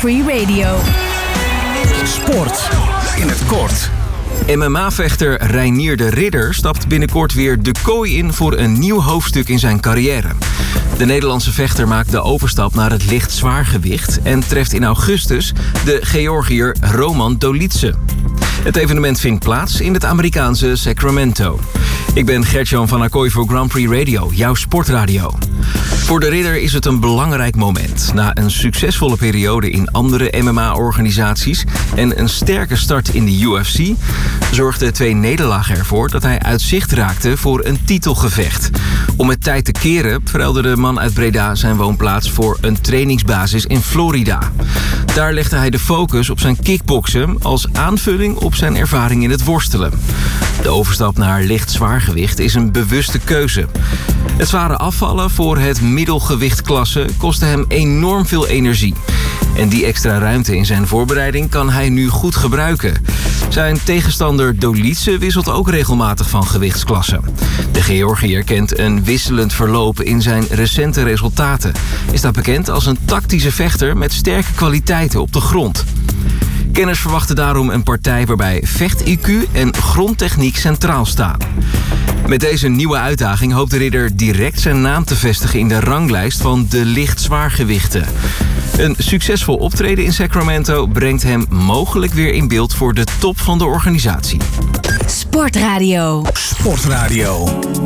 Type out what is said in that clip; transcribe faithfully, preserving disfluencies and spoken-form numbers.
Free Radio. Sport in het kort. M M A-vechter Reinier de Ridder stapt binnenkort weer de kooi in voor een nieuw hoofdstuk in zijn carrière. De Nederlandse vechter maakt de overstap naar het licht zwaargewicht en treft in augustus de Georgiër Roman Dolidze. Het evenement vindt plaats in het Amerikaanse Sacramento. Ik ben Gert-Jan van Acquoy voor Grand Prix Radio, jouw sportradio. Voor de Ridder is het een belangrijk moment. Na een succesvolle periode in andere M M A-organisaties en een sterke start in de U F C zorgden twee nederlagen ervoor dat hij uit zicht raakte voor een titelgevecht. Om het tijd te keren verruilde de man uit Breda zijn woonplaats voor een trainingsbasis in Florida. Daar legde hij de focus op zijn kickboksen als aanvulling op zijn ervaring in het worstelen. De overstap naar licht zwaargewicht is een bewuste keuze. Het zware afvallen voor het middelgewichtklasse kostte hem enorm veel energie. En die extra ruimte in zijn voorbereiding kan hij nu goed gebruiken. Zijn tegenstander Dolidze wisselt ook regelmatig van gewichtsklasse. De Georgiër kent een wisselend verloop in zijn recente resultaten. Is dat bekend als een tactische vechter met sterke kwaliteiten op de grond. Kenners verwachten daarom een partij waarbij vecht-I Q en grondtechniek centraal staan. Met deze nieuwe uitdaging hoopt de Ridder direct zijn naam te vestigen in de ranglijst van de licht zwaargewichten. Een succesvol optreden in Sacramento brengt hem mogelijk weer in beeld voor de top van de organisatie. Sportradio. Sportradio.